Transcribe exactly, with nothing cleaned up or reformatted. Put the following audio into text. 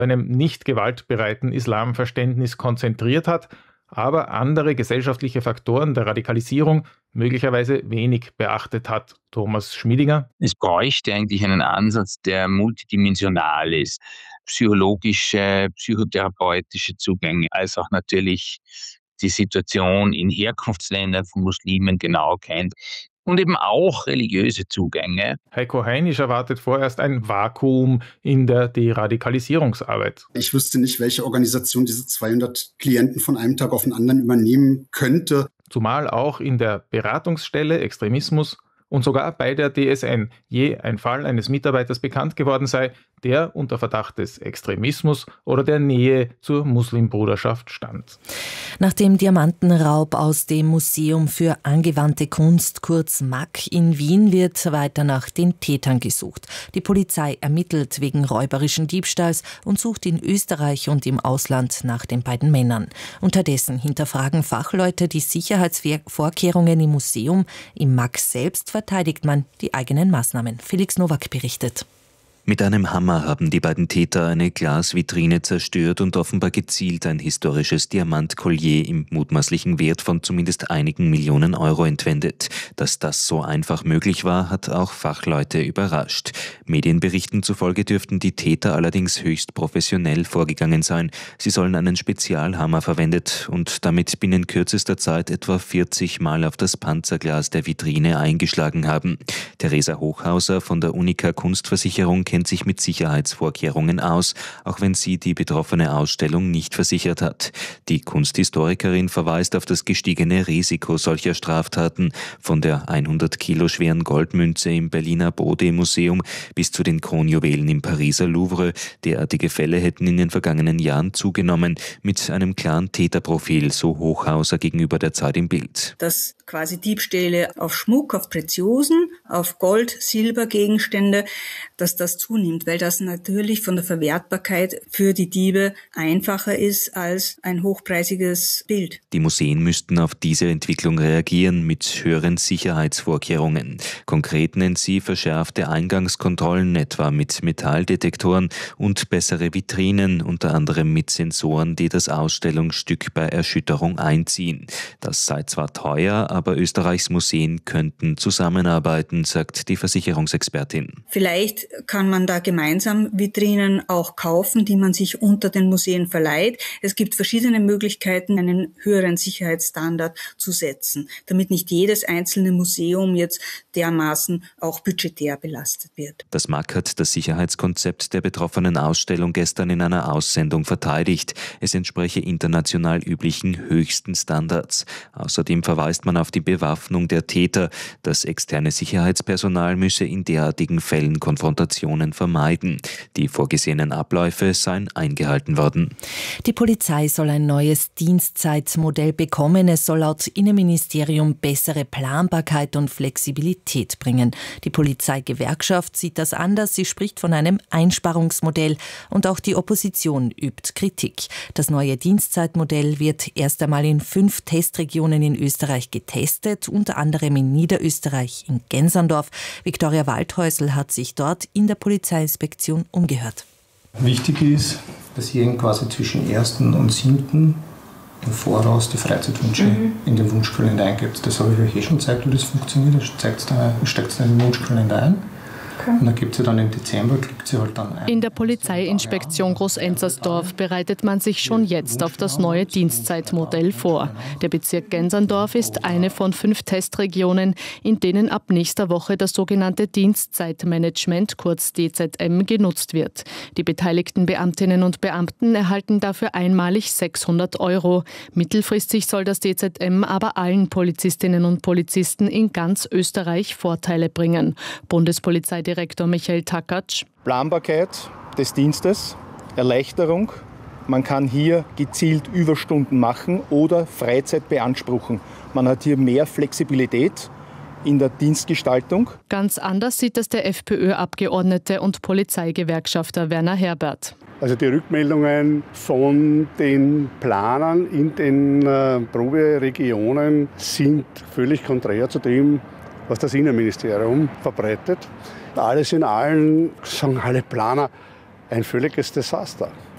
einem nicht gewaltbereiten Islamverständnis konzentriert hat, aber andere gesellschaftliche Faktoren der Radikalisierung möglicherweise wenig beachtet hat. Thomas Schmiedinger. Es bräuchte eigentlich einen Ansatz, der multidimensional ist. Psychologische, psychotherapeutische Zugänge, als auch natürlich die Situation in Herkunftsländern von Muslimen genau kennt. Und eben auch religiöse Zugänge. Heiko Heinisch erwartet vorerst ein Vakuum in der Deradikalisierungsarbeit. Ich wüsste nicht, welche Organisation diese zweihundert Klienten von einem Tag auf den anderen übernehmen könnte. Zumal auch in der Beratungsstelle Extremismus und sogar bei der D S N je ein Fall eines Mitarbeiters bekannt geworden sei, der unter Verdacht des Extremismus oder der Nähe zur Muslimbruderschaft stand. Nach dem Diamantenraub aus dem Museum für angewandte Kunst, kurz M A K, in Wien wird weiter nach den Tätern gesucht. Die Polizei ermittelt wegen räuberischen Diebstahls und sucht in Österreich und im Ausland nach den beiden Männern. Unterdessen hinterfragen Fachleute die Sicherheitsvorkehrungen im Museum. Im M A K selbst verteidigt man die eigenen Maßnahmen. Felix Nowak berichtet. Mit einem Hammer haben die beiden Täter eine Glasvitrine zerstört und offenbar gezielt ein historisches Diamantkollier im mutmaßlichen Wert von zumindest einigen Millionen Euro entwendet. Dass das so einfach möglich war, hat auch Fachleute überrascht. Medienberichten zufolge dürften die Täter allerdings höchst professionell vorgegangen sein. Sie sollen einen Spezialhammer verwendet und damit binnen kürzester Zeit etwa vierzig Mal auf das Panzerglas der Vitrine eingeschlagen haben. Theresa Hochhauser von der Unica Kunstversicherung kennt sich mit Sicherheitsvorkehrungen aus, auch wenn sie die betroffene Ausstellung nicht versichert hat. Die Kunsthistorikerin verweist auf das gestiegene Risiko solcher Straftaten, von der hundert Kilo schweren Goldmünze im Berliner Bode-Museum bis zu den Kronjuwelen im Pariser Louvre. Derartige Fälle hätten in den vergangenen Jahren zugenommen, mit einem klaren Täterprofil, so Hochhauser gegenüber der Zeit im Bild. Dass quasi Diebstähle auf Schmuck, auf Preziosen, auf Gold, Silbergegenstände, dass das zunimmt, weil das natürlich von der Verwertbarkeit für die Diebe einfacher ist als ein hochpreisiges Bild. Die Museen müssten auf diese Entwicklung reagieren mit höheren Sicherheitsvorkehrungen. Konkret nennt sie verschärfte Eingangskontrollen, etwa mit Metalldetektoren und bessere Vitrinen, unter anderem mit Sensoren, die das Ausstellungsstück bei Erschütterung einziehen. Das sei zwar teuer, aber Österreichs Museen könnten zusammenarbeiten, sagt die Versicherungsexpertin. Vielleicht kann man da gemeinsam Vitrinen auch kaufen, die man sich unter den Museen verleiht. Es gibt verschiedene Möglichkeiten, einen höheren Sicherheitsstandard zu setzen, damit nicht jedes einzelne Museum jetzt dermaßen auch budgetär belastet wird. Das M A K hat das Sicherheitskonzept der betroffenen Ausstellung gestern in einer Aussendung verteidigt. Es entspreche international üblichen höchsten Standards. Außerdem verweist man auf die Bewaffnung der Täter. Das externe Sicherheitspersonal müsse in derartigen Fällen Konfrontationen vermeiden. Die vorgesehenen Abläufe seien eingehalten worden. Die Polizei soll ein neues Dienstzeitmodell bekommen. Es soll laut Innenministerium bessere Planbarkeit und Flexibilität bringen. Die Polizeigewerkschaft sieht das anders. Sie spricht von einem Einsparungsmodell und auch die Opposition übt Kritik. Das neue Dienstzeitmodell wird erst einmal in fünf Testregionen in Österreich getestet, unter anderem in Niederösterreich, in Genserndorf. Viktoria Waldhäusl hat sich dort in der Polizeiinspektion umgehört. Wichtig ist, dass ihr quasi zwischen ersten und siebten im Voraus die Freizeitwünsche mhm. in den Wunschkalender eingibt. Das habe ich euch eh schon gezeigt, wie das funktioniert. Steckt es dann in den Wunschkalender ein. Okay. Und dann gibt sie dann im Dezember, klickt sie halt dann ein. In der Polizeiinspektion Groß-Enzersdorf bereitet man sich schon jetzt auf das neue Dienstzeitmodell vor. Der Bezirk Genserndorf ist eine von fünf Testregionen, in denen ab nächster Woche das sogenannte Dienstzeitmanagement, kurz D Z M, genutzt wird. Die beteiligten Beamtinnen und Beamten erhalten dafür einmalig sechshundert Euro. Mittelfristig soll das D Z M aber allen Polizistinnen und Polizisten in ganz Österreich Vorteile bringen. Bundespolizeidirektor Direktor Michael Takatsch. Planbarkeit des Dienstes, Erleichterung. Man kann hier gezielt Überstunden machen oder Freizeit beanspruchen. Man hat hier mehr Flexibilität in der Dienstgestaltung. Ganz anders sieht das der FPÖ-Abgeordnete und Polizeigewerkschafter Werner Herbert. Also die Rückmeldungen von den Planern in den äh, Proberegionen sind völlig konträr zu dem, was das Innenministerium verbreitet. Alles in allem, sagen alle Planer, ein völliges Desaster.